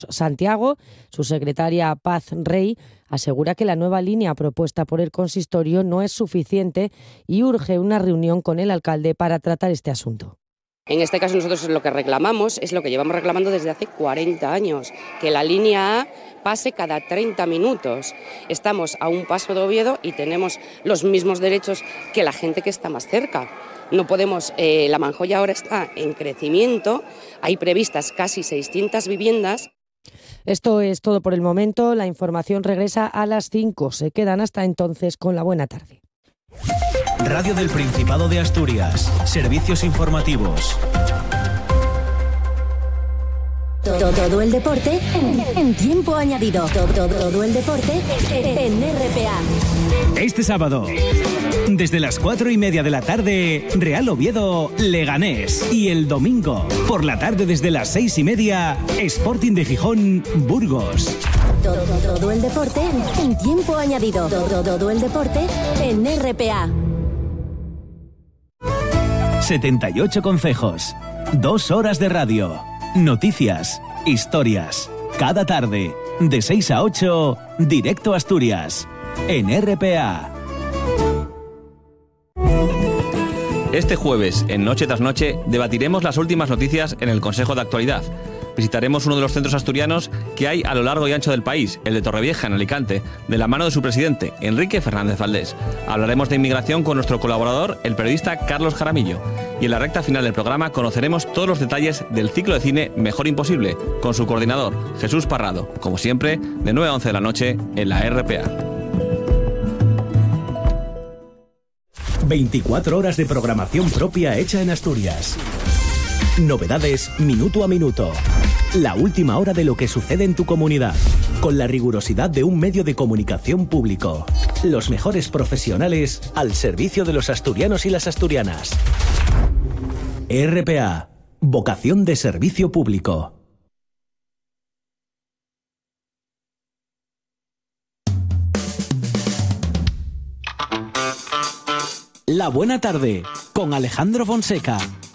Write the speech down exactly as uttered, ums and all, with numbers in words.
Santiago, su secretaria Paz Rey, asegura que la nueva línea propuesta por el consistorio no es suficiente y urge una reunión con el alcalde para tratar este asunto. En este caso nosotros lo que reclamamos es lo que llevamos reclamando desde hace cuarenta años, que la línea A pase cada treinta minutos. Estamos a un paso de Oviedo y tenemos los mismos derechos que la gente que está más cerca. No podemos, eh, la Manjoya ahora está en crecimiento, hay previstas casi seiscientas viviendas. Esto es todo por el momento, la información regresa a las cinco, se quedan hasta entonces con la buena tarde. Radio del Principado de Asturias, servicios informativos. Todo, todo el deporte en, en tiempo añadido. Todo, todo, todo el deporte en R P A. Este sábado, desde las cuatro y media de la tarde, Real Oviedo, Leganés. Y el domingo, por la tarde desde las seis y media, Sporting de Gijón, Burgos. Todo, todo el deporte en tiempo añadido. Todo, todo el deporte en R P A. setenta y ocho concejos, dos horas de radio, noticias, historias, cada tarde, de seis a ocho, directo a Asturias, en R P A. Este jueves, en Noche tras Noche, debatiremos las últimas noticias en el Consejo de Actualidad. Visitaremos uno de los centros asturianos que hay a lo largo y ancho del país, el de Torrevieja, en Alicante, de la mano de su presidente, Enrique Fernández Valdés. Hablaremos de inmigración con nuestro colaborador, el periodista Carlos Jaramillo. Y en la recta final del programa conoceremos todos los detalles del ciclo de cine Mejor Imposible, con su coordinador, Jesús Parrado, como siempre, de nueve a once de la noche, en la R P A. veinticuatro horas de programación propia hecha en Asturias. Novedades minuto a minuto. La última hora de lo que sucede en tu comunidad, con la rigurosidad de un medio de comunicación público. Los mejores profesionales al servicio de los asturianos y las asturianas. R P A, vocación de servicio público. La buena tarde, con Alejandro Fonseca.